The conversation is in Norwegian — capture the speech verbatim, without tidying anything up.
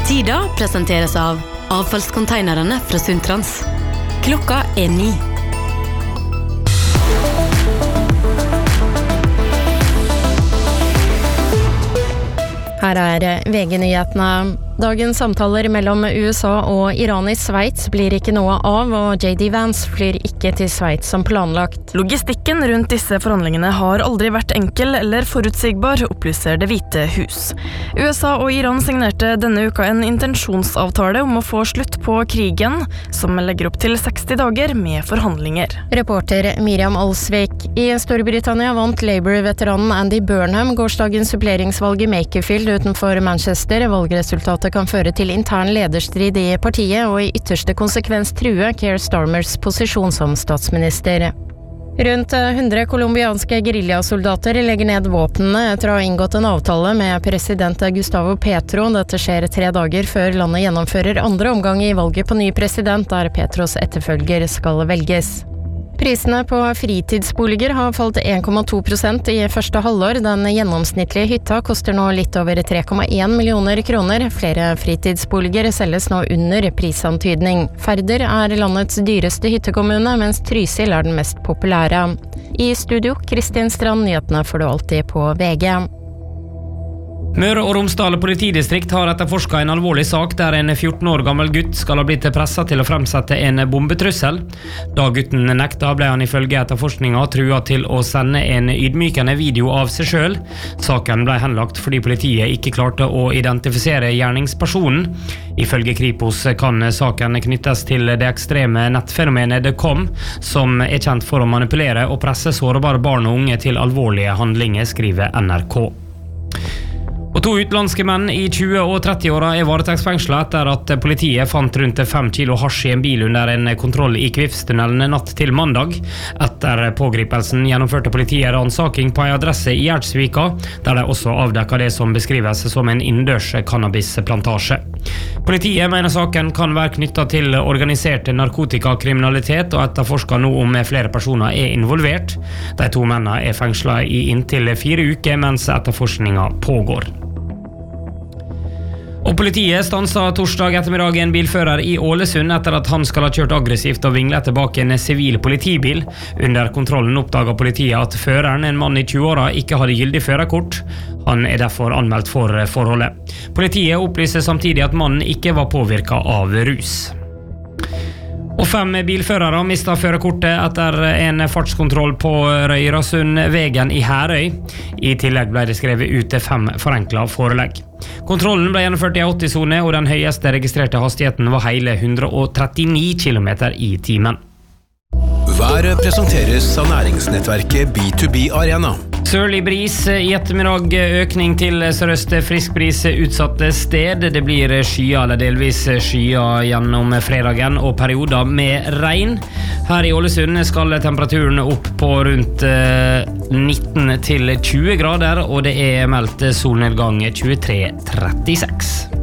Tida presenteres av avfallskonteinerne fra Sundtrans. Klokka er ni. Her er V G-nyhetene. Dagens samtaler mellom U S A og Iran i Sveits blir ikke noe av, og J D Vance flyr ikke til Sveits som planlagt. Logistikken rundt disse forhandlingene har aldri vært enkel eller forutsigbar, opplyser Det hvite hus. U S A og Iran signerte denne uka en intensjonsavtale om å få slutt på krigen, som legger opp til seksti dager med forhandlinger. Reporter Miriam Alsvik. I Storbritannia vant Labour-veteranen Andy Burnham gårsdagens suppleringsvalg i Makerfield utenfor Manchester. Valgresultatet kan føre til intern lederstrid i partiet og i ytterste konsekvens true Keir Starmers posisjon som statsminister. Rundt hundre kolumbianske guerillasoldater legger ned våpnene etter å ha inngått en avtale med president Gustavo Petro. Dette skjer tre dager før landet gjennomfører andre omgang i valget på ny president, der Petros etterfølger skal velges. Prisene på fritidsboliger har falt en komma to prosent i første halvår. Den gjennomsnittlige hytta koster nå litt over tre komma en millioner kroner. Flere fritidsboliger selges nå under prisantydning. Færder er landets dyreste hyttekommune, mens Trysil er den mest populære. I studio, Kristin Strand, nyhetene får du alltid på V G. Møre og Romsdal politidistrikt har etterforsket en alvorlig sak der en fjorten år gammel gutt skal ha blitt presset til å fremsette en bombetrussel. Da gutten nekta, ble han ifølge etterforskninga trua til å sende en ydmykende video av seg selv. Saken ble henlagt fordi politiet ikke klarte å identifisere gjerningspersonen. Ifølge Kripos kan saken knyttes til det ekstreme nettfenomenet The Com, som er kjent for å manipulere og presse sårbare barn og unge til alvorlige handlinger, skriver N R K. Og to utenlandske menn i tjue- og trettiåra er varetektsfengslet etter at politiet fant rundt fem kilo hasj i en bil under en kontroll i Kvifstunnelen natt til mandag. Etter pågripelsen gjennomførte politiet ransaking på en adresse i Gjerdsvika, der de også avdekket det som beskrives som en innendørs cannabisplantasje. Politiet mener saken kan være knyttet til organisert narkotikakriminalitet, og etterforsker nå om flere personer er involvert. De to mennene er fengslet i inntil fire uker mens etterforskningen pågår. Og politiet stanset torsdag ettermiddag en bilfører i Ålesund etter at han skal ha kjørt aggressivt og vinglet tilbake en sivil politibil. Under kontrollen oppdaget politiet at føreren, en mann i tjue-åra, ikke hadde gyldig førerkort. Han er derfor anmeldt for forholdet. Politiet opplyser samtidig at mannen ikke var påvirket av rus. Og fem bilførere mistet førerkortet etter en fartskontroll på Røyrasundvegen i Herøy. I tillegg ble det skrevet ut fem forenklet forelegg. Kontrollen ble gjennomført i åtti-sone, og den høyeste registrerte hastigheten var hele hundre og trettini kilometer i timen. Været presenteres av næringsnettverket B to B Arena. Sørlig bris i ettermiddag, økning til sørøst, frisk bris utsatte sted. Det blir skyer eller delvis skyer gjennom fredagen og perioder med regn. Her i Ålesund skal temperaturen opp på rundt nitten til tjue grader, og det er meldt solnedgang tjuetre trettiseks.